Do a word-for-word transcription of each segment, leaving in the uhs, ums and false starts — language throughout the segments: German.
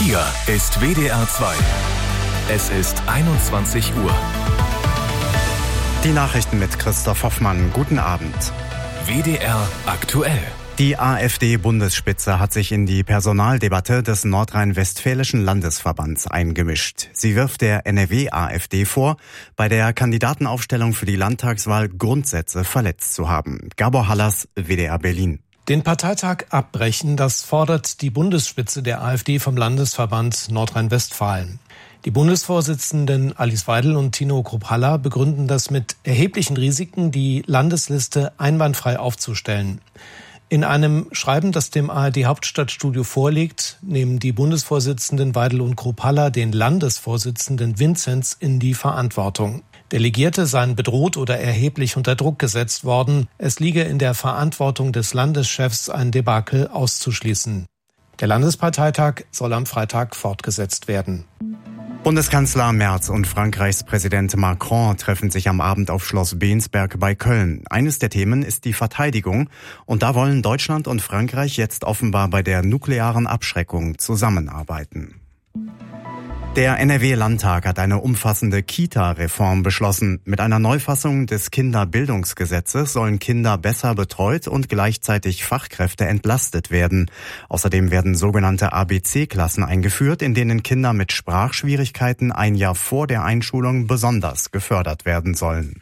Hier ist W D R zwei. Es ist einundzwanzig Uhr. Die Nachrichten mit Christoph Hoffmann. Guten Abend. W D R aktuell. Die AfD-Bundesspitze hat sich in die Personaldebatte des Nordrhein-Westfälischen Landesverbands eingemischt. Sie wirft der N R W-AfD vor, bei der Kandidatenaufstellung für die Landtagswahl Grundsätze verletzt zu haben. Gabor Hallas, W D R Berlin. Den Parteitag abbrechen, das fordert die Bundesspitze der AfD vom Landesverband Nordrhein-Westfalen. Die Bundesvorsitzenden Alice Weidel und Tino Krupp-Haller begründen das mit erheblichen Risiken, die Landesliste einwandfrei aufzustellen. In einem Schreiben, das dem A R D-Hauptstadtstudio vorliegt, nehmen die Bundesvorsitzenden Weidel und Krupp-Haller den Landesvorsitzenden Vinzenz in die Verantwortung. Delegierte seien bedroht oder erheblich unter Druck gesetzt worden. Es liege in der Verantwortung des Landeschefs, ein Debakel auszuschließen. Der Landesparteitag soll am Freitag fortgesetzt werden. Bundeskanzler Merz und Frankreichs Präsident Macron treffen sich am Abend auf Schloss Bensberg bei Köln. Eines der Themen ist die Verteidigung und da wollen Deutschland und Frankreich jetzt offenbar bei der nuklearen Abschreckung zusammenarbeiten. Der N R W-Landtag hat eine umfassende Kita-Reform beschlossen. Mit einer Neufassung des Kinderbildungsgesetzes sollen Kinder besser betreut und gleichzeitig Fachkräfte entlastet werden. Außerdem werden sogenannte A B C-Klassen eingeführt, in denen Kinder mit Sprachschwierigkeiten ein Jahr vor der Einschulung besonders gefördert werden sollen.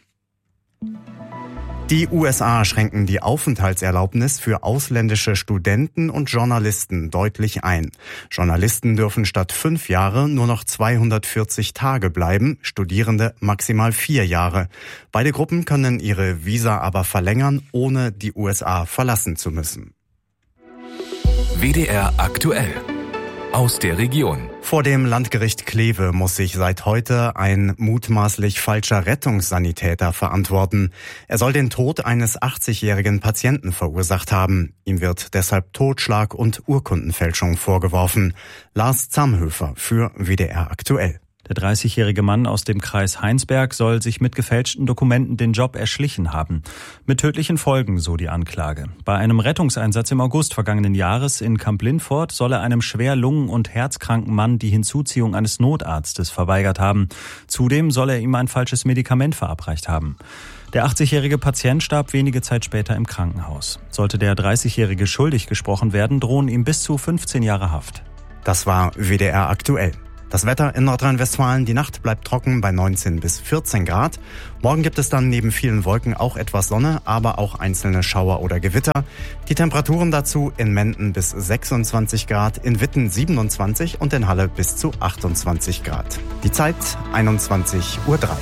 Die U S A schränken die Aufenthaltserlaubnis für ausländische Studenten und Journalisten deutlich ein. Journalisten dürfen statt fünf Jahre nur noch zweihundertvierzig Tage bleiben, Studierende maximal vier Jahre. Beide Gruppen können ihre Visa aber verlängern, ohne die U S A verlassen zu müssen. W D R aktuell. Aus der Region. Vor dem Landgericht Kleve muss sich seit heute ein mutmaßlich falscher Rettungssanitäter verantworten. Er soll den Tod eines achtzigjährigen Patienten verursacht haben. Ihm wird deshalb Totschlag und Urkundenfälschung vorgeworfen. Lars Zamhöfer für W D R aktuell. Der dreißigjährige Mann aus dem Kreis Heinsberg soll sich mit gefälschten Dokumenten den Job erschlichen haben. Mit tödlichen Folgen, so die Anklage. Bei einem Rettungseinsatz im August vergangenen Jahres in Kamp-Lindfort soll er einem schwer lungen- und herzkranken Mann die Hinzuziehung eines Notarztes verweigert haben. Zudem soll er ihm ein falsches Medikament verabreicht haben. Der achtzigjährige Patient starb wenige Zeit später im Krankenhaus. Sollte der dreißigjährige schuldig gesprochen werden, drohen ihm bis zu fünfzehn Jahre Haft. Das war W D R aktuell. Das Wetter in Nordrhein-Westfalen, die Nacht bleibt trocken bei neunzehn bis vierzehn Grad. Morgen gibt es dann neben vielen Wolken auch etwas Sonne, aber auch einzelne Schauer oder Gewitter. Die Temperaturen dazu in Menden bis sechsundzwanzig Grad, in Witten siebenundzwanzig und in Halle bis zu achtundzwanzig Grad. Die Zeit einundzwanzig Uhr drei.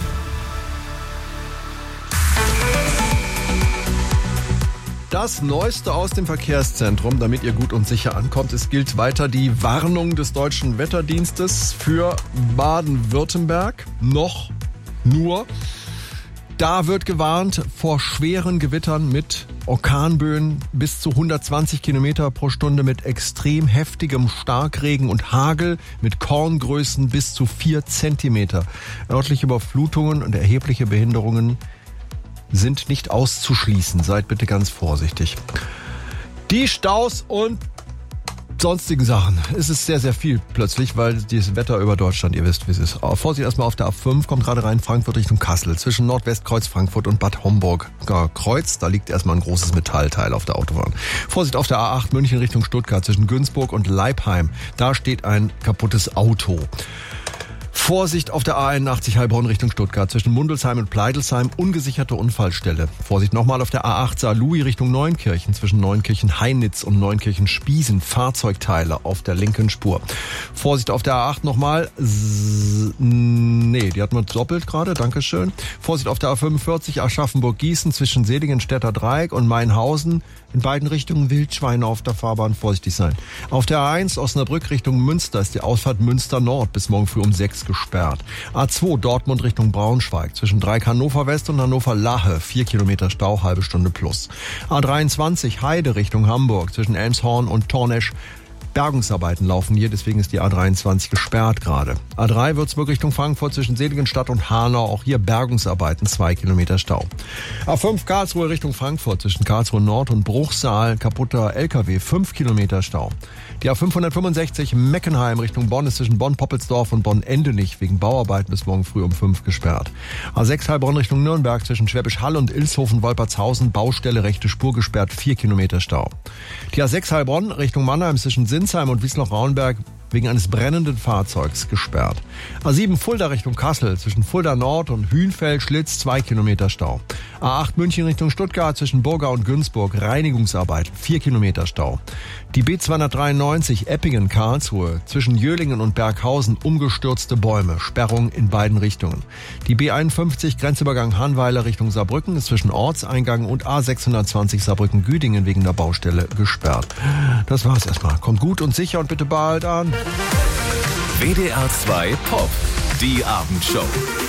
Das Neueste aus dem Verkehrszentrum, damit ihr gut und sicher ankommt. Es gilt weiter die Warnung des Deutschen Wetterdienstes für Baden-Württemberg. Noch nur. Da wird gewarnt vor schweren Gewittern mit Orkanböen bis zu hundertzwanzig Kilometer pro Stunde mit extrem heftigem Starkregen und Hagel mit Korngrößen bis zu vier Zentimeter. Örtliche Überflutungen und erhebliche Behinderungen sind nicht auszuschließen. Seid bitte ganz vorsichtig. Die Staus und sonstigen Sachen. Es ist sehr, sehr viel plötzlich, weil dieses Wetter über Deutschland, ihr wisst, wie es ist. Vorsicht erstmal auf der A fünf, kommt gerade rein Frankfurt Richtung Kassel. Zwischen Nordwestkreuz Frankfurt und Bad Homburg Kreuz, da liegt erstmal ein großes Metallteil auf der Autobahn. Vorsicht auf der A acht München Richtung Stuttgart zwischen Günzburg und Leipheim. Da steht ein kaputtes Auto. Vorsicht auf der A einundachtzig Heilbronn Richtung Stuttgart zwischen Mundelsheim und Pleidelsheim, ungesicherte Unfallstelle. Vorsicht nochmal auf der A acht Saarlouis Richtung Neunkirchen zwischen Neunkirchen-Heinitz und Neunkirchen-Spiesen, Fahrzeugteile auf der linken Spur. Vorsicht auf der A acht nochmal, S- nee, die hatten wir doppelt gerade, Dankeschön. Vorsicht auf der A fünfundvierzig Aschaffenburg-Gießen zwischen Seligenstädter Dreieck und Mainhausen, in beiden Richtungen Wildschweine auf der Fahrbahn, vorsichtig sein. Auf der A eins Osnabrück Richtung Münster ist die Ausfahrt Münster Nord bis morgen früh um sechs gesperrt. A zwei Dortmund Richtung Braunschweig zwischen Dreieck Hannover West und Hannover Lache, vier Kilometer Stau, halbe Stunde plus. A dreiundzwanzig Heide Richtung Hamburg zwischen Elmshorn und Tornesch, Bergungsarbeiten laufen hier, deswegen ist die A dreiundzwanzig gesperrt gerade. A drei Würzburg Richtung Frankfurt zwischen Seligenstadt und Hanau, auch hier Bergungsarbeiten, zwei Kilometer Stau. A fünf Karlsruhe Richtung Frankfurt zwischen Karlsruhe Nord und Bruchsal, kaputter L K W, fünf Kilometer Stau. Die A fünfhundertfünfundsechzig Meckenheim Richtung Bonn ist zwischen Bonn-Poppelsdorf und Bonn-Endenich wegen Bauarbeiten bis morgen früh um fünf gesperrt. A sechs Heilbronn Richtung Nürnberg zwischen Schwäbisch Hall und Ilshofen-Wolpertshausen, Baustelle rechte Spur gesperrt, vier Kilometer Stau. Die A sechs Heilbronn Richtung Mannheim zwischen Sinsheim und Wiesloch-Raunberg wegen eines brennenden Fahrzeugs gesperrt. A sieben Fulda Richtung Kassel zwischen Fulda Nord und Hühnfeld-Schlitz, zwei Kilometer Stau. A acht München Richtung Stuttgart zwischen Burgau und Günzburg, Reinigungsarbeit, vier Kilometer Stau. Die B zweihundertdreiundneunzig Eppingen-Karlsruhe zwischen Jöhlingen und Berghausen, umgestürzte Bäume, Sperrung in beiden Richtungen. Die B einundfünfzig Grenzübergang Hanweiler Richtung Saarbrücken ist zwischen Ortseingang und A sechshundertzwanzig Saarbrücken-Güdingen wegen der Baustelle gesperrt. Das war's erstmal. Kommt gut und sicher und bitte bald an. W D R zwei Pop, die Abendshow.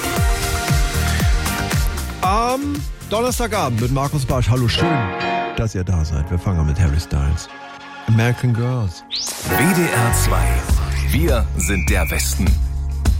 Am Donnerstagabend mit Markus Barsch. Hallo, schön, dass ihr da seid. Wir fangen an mit Harry Styles. American Girls. W D R zwei. Wir sind der Westen.